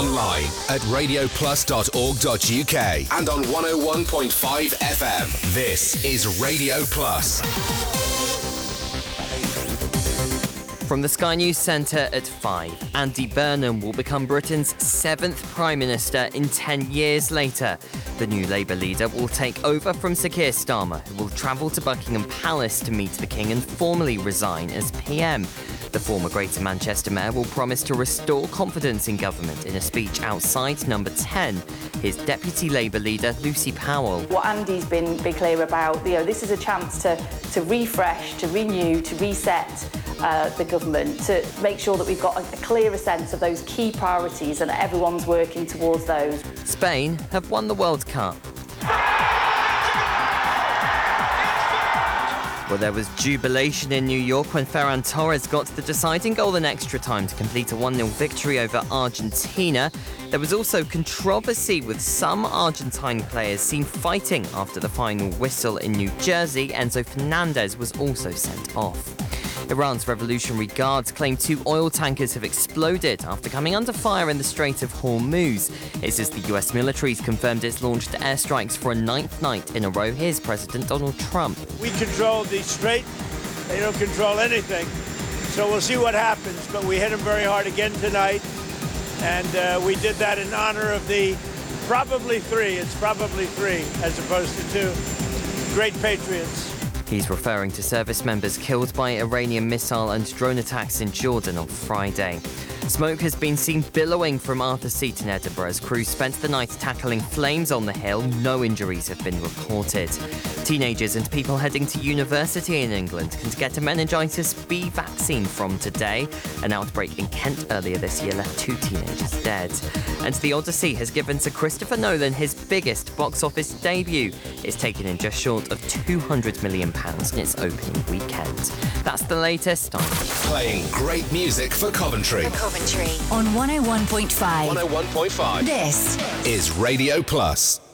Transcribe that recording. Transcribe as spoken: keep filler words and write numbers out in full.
online at radio plus dot org dot u k and on one oh one point five F M. This is Radio Plus. From the Sky News Centre at five, Andy Burnham will become Britain's seventh Prime Minister in ten years later. The new Labour leader will take over from Sir Keir Starmer, who will travel to Buckingham Palace to meet the King and formally resign as P M. The former Greater Manchester Mayor will promise to restore confidence in government in a speech outside Number ten. His deputy Labour leader, Lucy Powell. What Andy's been, been clear about, you know, this is a chance to, to refresh, to renew, to reset uh, the government, to make sure that we've got a, a clearer sense of those key priorities and everyone's working towards those. Spain have won the World Cup. Well, there was jubilation in New York when Ferran Torres got the deciding goal in extra time to complete a one nil victory over Argentina. There was also controversy with some Argentine players seen fighting after the final whistle in New Jersey. Enzo Fernandez was also sent off. Iran's Revolutionary Guards claim two oil tankers have exploded after coming under fire in the Strait of Hormuz. It's as the U S military's confirmed it's launched airstrikes for a ninth night in a row. Here's President Donald Trump. We control the strait. They don't control anything. So we'll see what happens. But we hit them very hard again tonight. And uh, we did that in honor of the probably three. It's probably three as opposed to two great patriots. He's referring to service members killed by Iranian missile and drone attacks in Jordan on Friday. Smoke has been seen billowing from Arthur Seat in Edinburgh as crews spent the night tackling flames on the hill. No injuries have been reported. Teenagers and people heading to university in England can get a meningitis B vaccine from today. An outbreak in Kent earlier this year left two teenagers dead. And The Odyssey has given Sir Christopher Nolan his biggest box office debut. It's taken in just short of two hundred million pounds in its opening weekend. That's the latest on Playing great music for Coventry. For Coventry on one oh one point five. one oh one point five. This is Radio Plus.